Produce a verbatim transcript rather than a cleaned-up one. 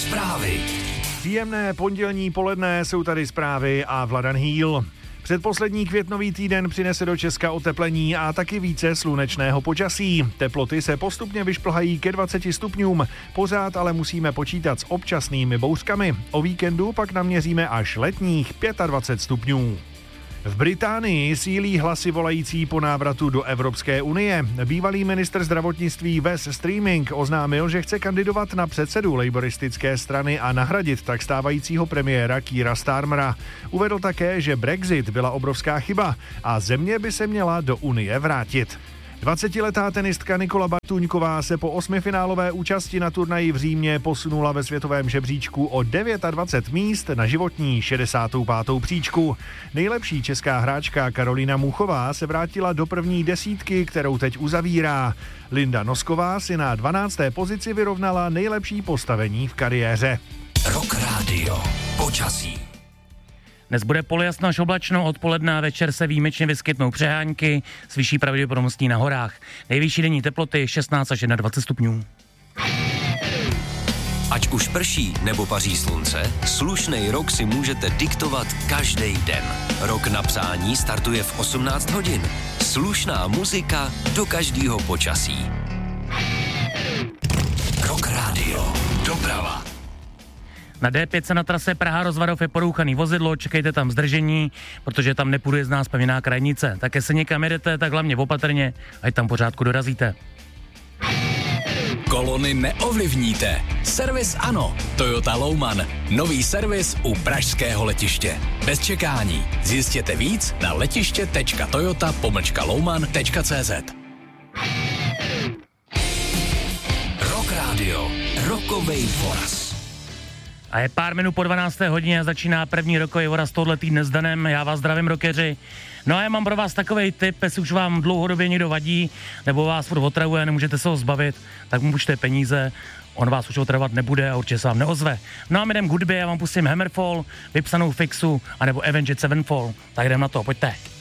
Zprávy. Příjemné pondělní poledne, jsou tady zprávy a Vladan Hýl. Předposlední květnový týden přinese do Česka oteplení a taky více slunečného počasí. Teploty se postupně vyšplhají ke dvaceti stupňům. Pořád ale musíme počítat s občasnými bouřkami. O víkendu pak naměříme až letních dvacet pět stupňů. V Británii sílí hlasy volající po návratu do Evropské unie. Bývalý ministr zdravotnictví Wes Streaming oznámil, že chce kandidovat na předsedu laboristické strany a nahradit tak stávajícího premiéra Keira Starmera. Uvedl také, že Brexit byla obrovská chyba a země by se měla do unie vrátit. dvacetiletá tenistka Nikola Bartuňková se po osmifinálové účasti na turnaji v Římě posunula ve světovém žebříčku o dvacet devět míst na životní šedesátou pátou příčku. Nejlepší česká hráčka Karolina Muchová se vrátila do první desítky, kterou teď uzavírá. Linda Nosková si na dvanácté pozici vyrovnala nejlepší postavení v kariéře. Rock Radio. Počasí. Dnes bude polojasno až oblačno, odpoledne a večer se výjimečně vyskytnou přehánky s vyšší pravděpodobností na horách. Nejvyšší denní teploty šestnáct až dvacet jedna stupňů. Ať už prší nebo paří slunce, slušnej rok si můžete diktovat každý den. Rok na psání startuje v osmnáct hodin. Slušná muzika do každého počasí. Rock Radio. Doprava. Na D pět na trase Praha-Rozvadov je porouchaný vozidlo, čekejte tam zdržení, protože tam nepůjde z nás pevná krajnice. Také se někam jedete, tak hlavně opatrně, ať tam pořádku dorazíte. Kolony neovlivníte. Servis ano. Toyota Louman. Nový servis u pražského letiště. Bez čekání. Zjistěte víc na letiště tečka toyota pomlčka louman tečka cz. Rock Radio. Rokovej voraz. A je pár minut po dvanácté hodině a začíná první rokový voraz tohle týdne s Danem. Já vás zdravím, rockeři. No a já mám pro vás takovej tip, jestli už vám dlouhodobě někdo vadí, nebo vás furt otravuje, nemůžete se ho zbavit, tak mu půjčte peníze, on vás už otravovat nebude a určitě se vám neozve. No a my jdem k hudbě, já vám pustím Hammerfall, Vypsanou fixu, anebo Avenged Sevenfold. Tak jdem na to, pojďte.